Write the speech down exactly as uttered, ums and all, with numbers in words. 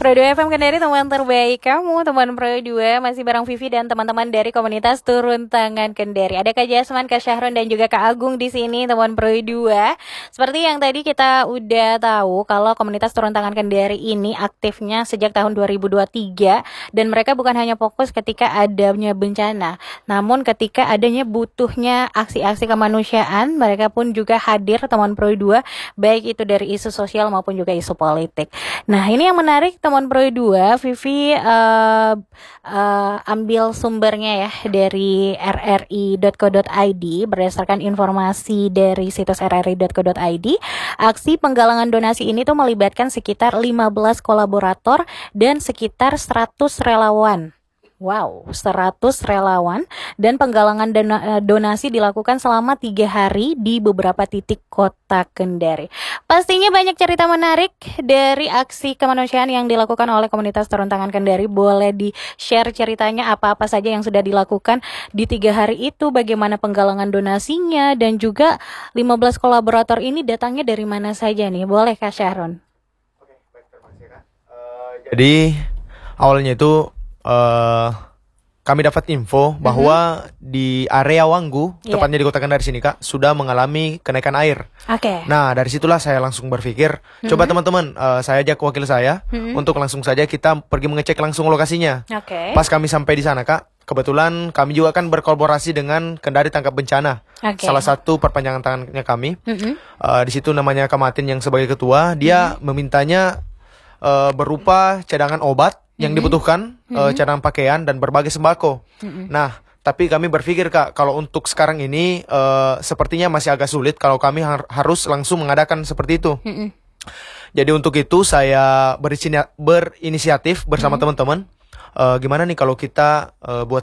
Pro dua F M Kendari, teman terbaik kamu, teman Pro dua. Masih bareng Vivi dan teman-teman dari komunitas Turun Tangan Kendari. Ada Kak Jasman, Kak Syahron, dan juga Kak Agung di sini, teman Pro dua. Seperti yang tadi kita udah tahu, kalau komunitas Turun Tangan Kendari ini aktifnya sejak tahun dua ribu dua puluh tiga. Dan mereka bukan hanya fokus ketika adanya bencana, namun ketika adanya butuhnya aksi-aksi kemanusiaan, mereka pun juga hadir, teman Pro dua, baik itu dari isu sosial maupun juga isu politik. Nah, ini yang menarik, teman Pro dua. Vivi uh, uh, ambil sumbernya ya dari r r i dot co dot i d. Berdasarkan informasi dari situs r r i dot co dot i d, aksi penggalangan donasi ini tuh melibatkan sekitar lima belas kolaborator dan sekitar seratus relawan. Wow, seratus relawan, dan penggalangan dana, donasi dilakukan selama tiga hari di beberapa titik kota Kendari. Pastinya banyak cerita menarik dari aksi kemanusiaan yang dilakukan oleh komunitas Turun Tangan Kendari. Boleh di-share ceritanya apa-apa saja yang sudah dilakukan di tiga hari itu, bagaimana penggalangan donasinya, dan juga lima belas kolaborator ini datangnya dari mana saja nih? Boleh Kak Syahron? Oke, baik, terima kasih Kak. Uh, jadi awalnya itu Uh, kami dapat info bahwa mm-hmm. di area Wanggu, yeah. tepatnya di kota Kendari sini Kak, sudah mengalami kenaikan air. Oke. Okay. Nah, dari situlah saya langsung berpikir, mm-hmm. coba teman-teman, uh, saya ajak wakil saya mm-hmm. untuk langsung saja kita pergi mengecek langsung lokasinya. Oke. Okay. Pas kami sampai di sana Kak, kebetulan kami juga kan berkolaborasi dengan Kendari Tangkap Bencana. Okay. Salah satu perpanjangan tangannya kami. Mm-hmm. Uh, di situ namanya Kamatin yang sebagai ketua, dia mm-hmm. memintanya uh, berupa cadangan obat yang mm-hmm. dibutuhkan, mm-hmm. uh, cadangan pakaian dan berbagai sembako. Mm-hmm. Nah, tapi kami berpikir Kak, kalau untuk sekarang ini uh, sepertinya masih agak sulit kalau kami har- harus langsung mengadakan seperti itu. Mm-hmm. Jadi untuk itu saya berisinia- berinisiatif bersama mm-hmm. teman-teman. Uh, gimana nih kalau kita uh, buat